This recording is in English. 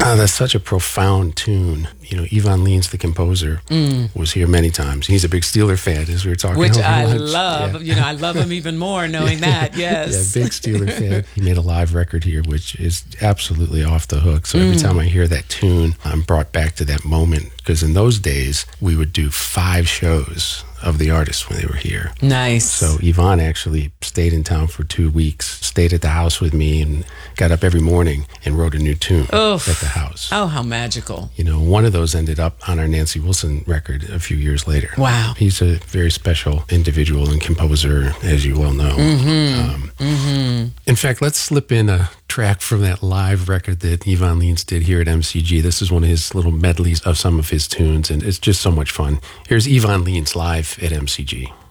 That's such a profound tune. You know, Yvonne Leans, the composer, was here many times. He's a big Steeler fan, as we were talking Which over I lunch. love. Yeah. You know, I love him even more knowing that, yes. Yeah, big Steeler fan. He made a live record here, which is absolutely off the hook. So every time I hear that tune, I'm brought back to that moment. Because in those days, we would do 5 shows of the artists when they were here. Nice. So Yvonne actually stayed in town for 2 weeks, stayed at the house with me, and got up every morning and wrote a new tune at the house. Oh, how magical. You know, one of those ended up on our Nancy Wilson record a few years later. Wow. He's a very special individual and composer, as you well know. In fact, let's slip in a track from that live record that Yvonne Leans did here at MCG. This is one of his little medleys of some of his tunes, and it's just so much fun. Here's Yvonne Leans live at MCG.